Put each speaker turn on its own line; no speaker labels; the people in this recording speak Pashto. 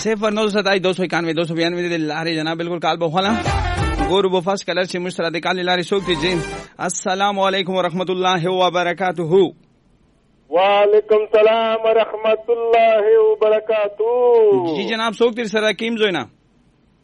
0927 لارې جناب بالکل کال بخواله ګورو بفاس کلر چې مشتره د کال لارې څوک دي جین. السلام علیکم ورحمت الله وبرکاته.
وعلیکم السلام ورحمت الله وبرکاته.
جی جناب څوک تیر سره کیم زوینا